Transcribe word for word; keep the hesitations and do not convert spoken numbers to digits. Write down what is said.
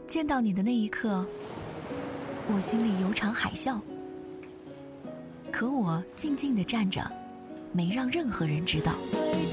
见到你的那一刻，我心里有场海啸，可我静静地站着，没让任何人知道。